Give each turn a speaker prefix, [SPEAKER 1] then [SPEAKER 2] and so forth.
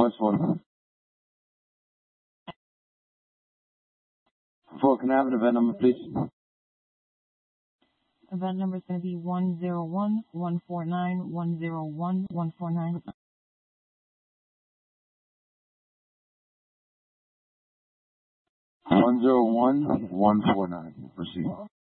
[SPEAKER 1] First one. Can I have an event number, please?
[SPEAKER 2] Event number is going to be 101-149-101-149.
[SPEAKER 1] 101-149. Proceed.